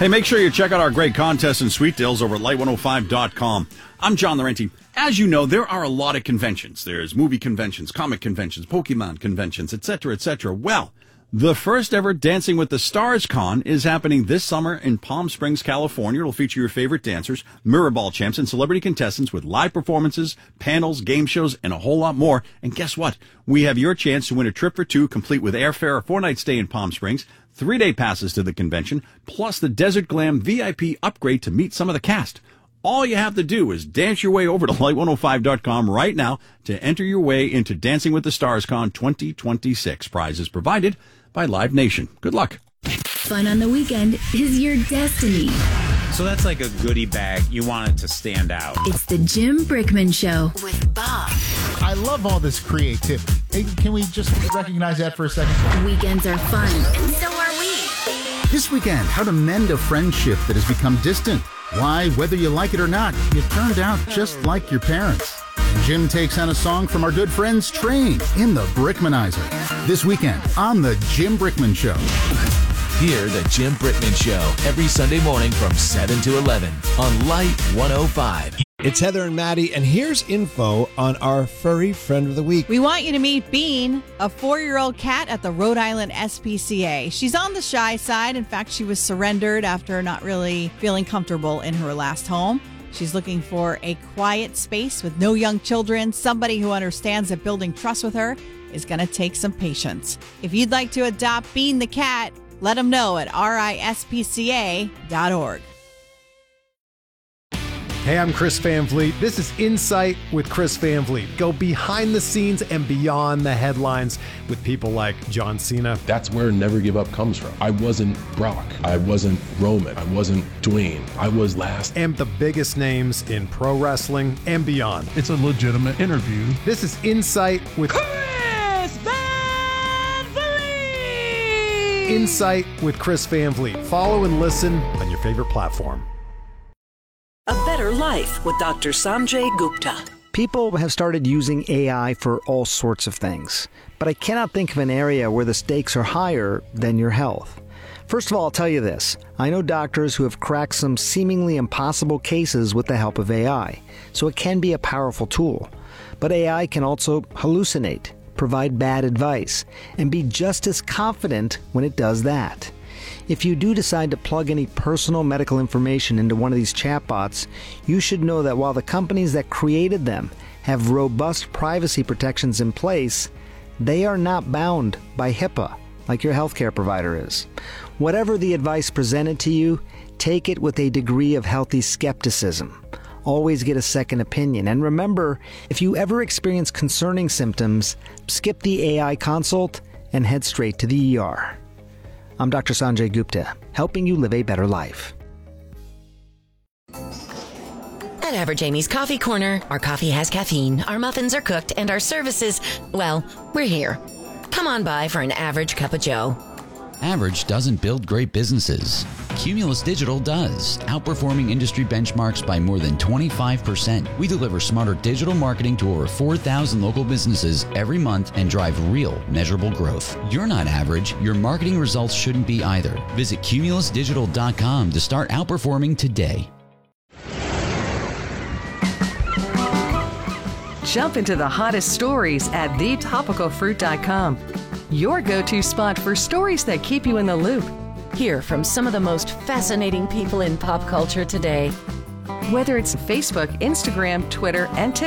Hey, make sure you check out our great contests and sweet deals over at light105.com. I'm John Laurenti. As you know, there are a lot of conventions. There's movie conventions, comic conventions, Pokemon conventions, etc., etc. Well, the first ever Dancing with the Stars Con is happening this summer in Palm Springs, California. It'll feature your favorite dancers, mirrorball champs, and celebrity contestants with live performances, panels, game shows, and a whole lot more. And guess what? We have your chance to win a trip for two, complete with airfare, a 4-night stay in Palm Springs, 3-day passes to the convention, plus the Desert Glam VIP upgrade to meet some of the cast. All you have to do is dance your way over to light105.com right now to enter your way into Dancing with the Stars Con 2026. Prizes provided by Live Nation. Good luck. Fun on the weekend is your destiny. So that's like a goodie bag. You want it to stand out. It's the Jim Brickman Show with Bob. I love all this creativity. Hey, can we just recognize that for a second? Weekends are fun, and so are we. This weekend, how to mend a friendship that has become distant. Why, whether you like it or not, you turned out just like your parents. And Jim takes on a song from our good friends Train in the Brickmanizer. This weekend on the Jim Brickman Show. Hear the Jim Brickman Show every Sunday morning from 7 to 11 on Light 105. It's Heather and Maddie, and here's info on our furry friend of the week. We want you to meet Bean, a 4-year-old cat at the Rhode Island SPCA. She's on the shy side. In fact, she was surrendered after not really feeling comfortable in her last home. She's looking for a quiet space with no young children, somebody who understands that building trust with her is going to take some patience. If you'd like to adopt Bean the cat, let them know at rispca.org. Hey, I'm Chris Van Vliet. This is Insight with Chris Van Vliet. Go behind the scenes and beyond the headlines with people like John Cena. That's where Never Give Up comes from. I wasn't Brock. I wasn't Roman. I wasn't Dwayne. I was last. And the biggest names in pro wrestling and beyond. It's a legitimate interview. This is Insight with Chris Van Vliet! Insight with Chris Van Vliet. Follow and listen on your favorite platform. A Better Life with Dr. Sanjay Gupta. People have started using AI for all sorts of things, but I cannot think of an area where the stakes are higher than your health. First of all, I'll tell you this. I know doctors who have cracked some seemingly impossible cases with the help of AI, so it can be a powerful tool. But AI can also hallucinate, provide bad advice, and be just as confident when it does that. If you do decide to plug any personal medical information into one of these chatbots, you should know that while the companies that created them have robust privacy protections in place, they are not bound by HIPAA like your healthcare provider is. Whatever the advice presented to you, take it with a degree of healthy skepticism. Always get a second opinion. And remember, if you ever experience concerning symptoms, skip the AI consult and head straight to the ER. I'm Dr. Sanjay Gupta, helping you live a better life. At Average Amy's Coffee Corner, our coffee has caffeine, our muffins are cooked, and our services, well, we're here. Come on by for an average cup of joe. Average doesn't build great businesses. Cumulus Digital does, outperforming industry benchmarks by more than 25%. We deliver smarter digital marketing to over 4,000 local businesses every month and drive real, measurable growth. You're not average. Your marketing results shouldn't be either. Visit cumulusdigital.com to start outperforming today. Jump into the hottest stories at thetopicalfruit.com. Your go-to spot for stories that keep you in the loop. Hear from some of the most fascinating people in pop culture today. Whether it's Facebook, Instagram, Twitter, and TikTok.